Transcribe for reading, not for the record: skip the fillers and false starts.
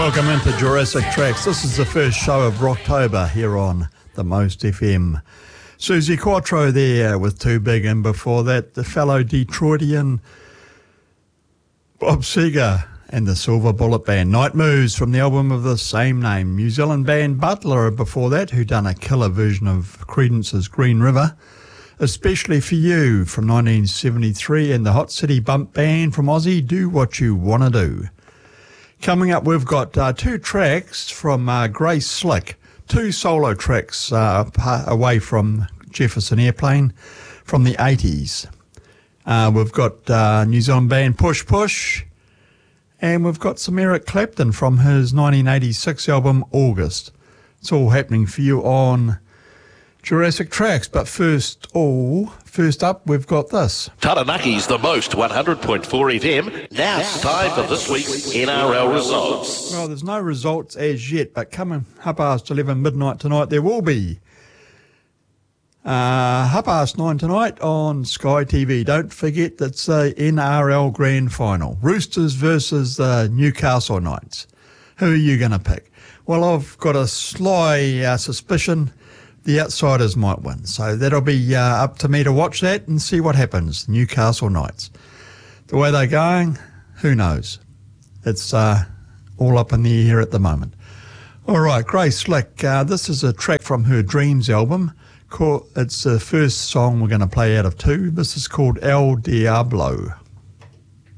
Welcome into Jurassic Tracks. This is the first show of Rocktober here on the Most FM. Suzi Quatro there with Too Big, and before that the fellow Detroitian Bob Seger and the Silver Bullet Band. Night Moves from the album of the same name. New Zealand band Butler before that, who done a killer version of Creedence's Green River. Especially for You from 1973, and the Hot City Bump Band from Aussie, Do What You Wanna Do. Coming up, we've got two tracks from Grace Slick, two solo tracks away from Jefferson Airplane from the 80s. We've got New Zealand band Push Push, and we've got some Eric Clapton from his 1986 album August. It's all happening for you on Jurassic Tracks, but first up, we've got this. Taranaki's the most 100.4 FM. Now it's time for this week's NRL results. Well, there's no results as yet, but coming 11:30 midnight tonight, there will be 9:30 tonight on Sky TV. Don't forget that's the NRL Grand Final. Roosters versus the Newcastle Knights. Who are you going to pick? Well, I've got a sly suspicion the Outsiders might win. So that'll be up to me to watch that and see what happens. Newcastle Knights. The way they're going, who knows? It's all up in the air at the moment. All right, Grace Slick. This is a track from her Dreams album. It's the first song we're going to play out of two. This is called El Diablo.